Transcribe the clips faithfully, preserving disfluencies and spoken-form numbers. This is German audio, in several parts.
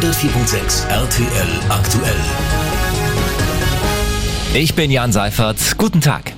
hundertvier Komma sechs R T L aktuell. Ich bin Jan Seifert. Guten Tag.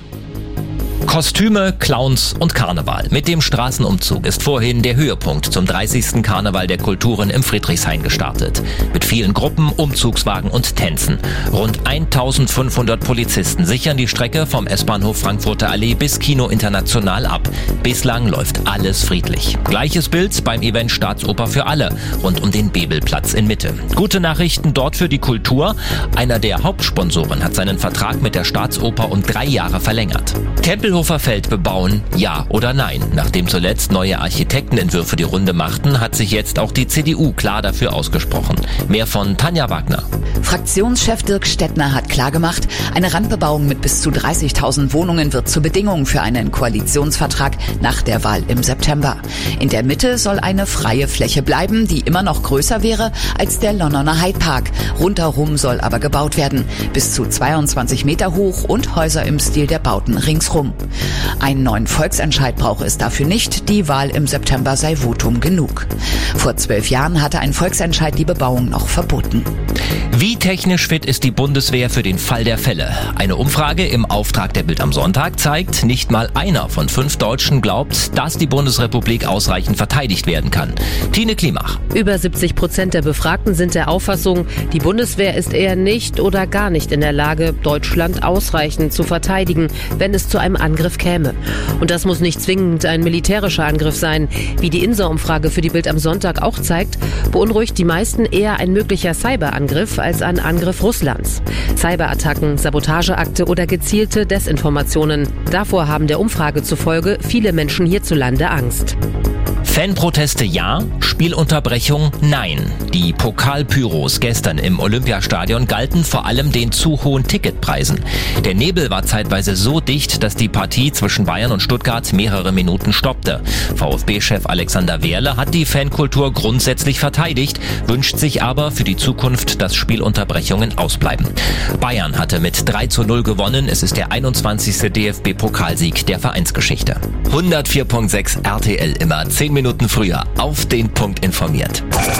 Kostüme, Clowns und Karneval. Mit dem Straßenumzug ist vorhin der Höhepunkt zum dreißigsten Karneval der Kulturen im Friedrichshain gestartet. Mit vielen Gruppen, Umzugswagen und Tänzen. Rund eintausendfünfhundert Polizisten sichern die Strecke vom S-Bahnhof Frankfurter Allee bis Kino International ab. Bislang läuft alles friedlich. Gleiches Bild beim Event Staatsoper für alle rund um den Bebelplatz in Mitte. Gute Nachrichten dort für die Kultur. Einer der Hauptsponsoren hat seinen Vertrag mit der Staatsoper um drei Jahre verlängert. Tempelhofer Feld bebauen, ja oder nein? Nachdem zuletzt neue Architektenentwürfe die Runde machten, hat sich jetzt auch die C D U klar dafür ausgesprochen. Mehr von Tanja Wagner. Fraktionschef Dirk Stettner hat klargemacht, eine Randbebauung mit bis zu dreißigtausend Wohnungen wird zur Bedingung für einen Koalitionsvertrag nach der Wahl im September. In der Mitte soll eine freie Fläche bleiben, die immer noch größer wäre als der Londoner Hyde Park. Rundherum soll aber gebaut werden, bis zu zweiundzwanzig Meter hoch und Häuser im Stil der Bauten ringsrum. Einen neuen Volksentscheid brauche es dafür nicht, die Wahl im September sei Votum genug. Vor zwölf Jahren hatte ein Volksentscheid die Bebauung noch verboten. Wie technisch fit ist die Bundeswehr für den Fall der Fälle? Eine Umfrage im Auftrag der Bild am Sonntag zeigt, nicht mal einer von fünf Deutschen glaubt, dass die Bundesrepublik ausreichend verteidigt werden kann. Tine Klimach. Über siebzig Prozent der Befragten sind der Auffassung, die Bundeswehr ist eher nicht oder gar nicht in der Lage, Deutschland ausreichend zu verteidigen, wenn es zu einem Angriff käme. Und das muss nicht zwingend ein militärischer Angriff sein. Wie die Insa-Umfrage für die Bild am Sonntag auch zeigt, beunruhigt die meisten eher ein möglicher Cyberangriff als ein Angriff Russlands. Cyberattacken, Sabotageakte oder gezielte Desinformationen. Davor haben der Umfrage zufolge viele Menschen hierzulande Angst. Fanproteste ja, Spielunterbrechung nein. Die Pokalpyros gestern im Olympiastadion galten vor allem den zu hohen Ticketpreisen. Der Nebel war zeitweise so dicht, dass die Partie zwischen Bayern und Stuttgart mehrere Minuten stoppte. VfB-Chef Alexander Werle hat die Fankultur grundsätzlich verteidigt, wünscht sich aber für die Zukunft, dass Spielunterbrechungen ausbleiben. Bayern hatte mit drei zu null gewonnen. Es ist der einundzwanzigste D F B-Pokalsieg der Vereinsgeschichte. hundertvier Komma sechs R T L immer zehn Minuten früher auf den Punkt informiert.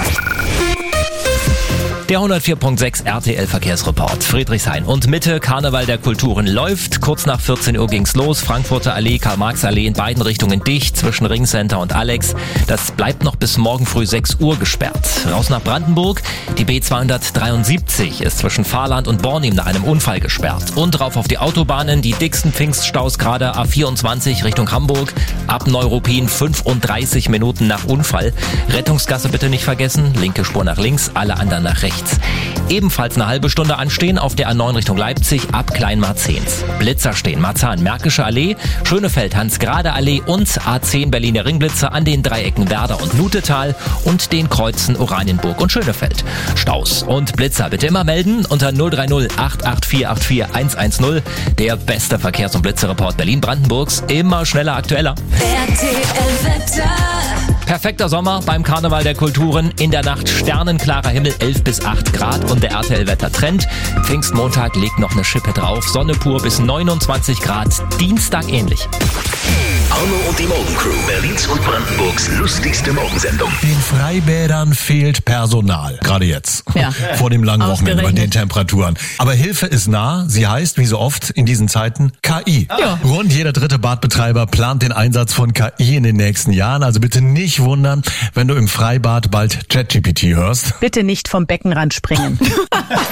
Der hundertvier Komma sechs R T L Verkehrsreport. Friedrichshain und Mitte, Karneval der Kulturen läuft. Kurz nach vierzehn Uhr ging's los. Frankfurter Allee, Karl-Marx-Allee in beiden Richtungen dicht zwischen Ringcenter und Alex. Das bleibt noch bis morgen früh sechs Uhr gesperrt. Raus nach Brandenburg. Die B zweihundertdreiundsiebzig ist zwischen Fahrland und Bornim nach einem Unfall gesperrt. Und rauf auf die Autobahnen. Die dicksten Pfingststaus gerade A vierundzwanzig Richtung Hamburg. Ab Neuruppin fünfunddreißig Minuten nach Unfall. Rettungsgasse bitte nicht vergessen. Linke Spur nach links, alle anderen nach rechts. Ebenfalls eine halbe Stunde anstehen auf der A neun Richtung Leipzig ab Kleinmarzehns. Blitzer stehen Marzahn, Märkische Allee, Schönefeld, Hansgrade Allee und A zehn Berliner Ringblitzer an den Dreiecken Werder und Nutetal und den Kreuzen Oranienburg und Schönefeld. Staus und Blitzer bitte immer melden unter null drei null acht acht vier acht vier eins eins null. Der beste Verkehrs- und Blitzerreport Berlin-Brandenburgs. Immer schneller, aktueller. R T L-Wetter. Perfekter Sommer beim Karneval der Kulturen. In der Nacht sternenklarer Himmel, elf bis acht Grad und der R T L-Wetter-Trend. Pfingstmontag legt noch eine Schippe drauf. Sonne pur bis neunundzwanzig Grad. Dienstag ähnlich. Arno und die Morgencrew, Berlins und Brandenburgs lustigste Morgensendung. Den Freibädern fehlt Personal. Gerade jetzt. Ja. Vor dem langen Wochenende bei Ausgerechnet. den Temperaturen. Aber Hilfe ist nah. Sie heißt, wie so oft in diesen Zeiten, K I. Ja. Rund jeder dritte Badbetreiber plant den Einsatz von K I in den nächsten Jahren. Also bitte nicht wundern, wenn du im Freibad bald ChatGPT hörst. Bitte nicht vom Beckenrand springen.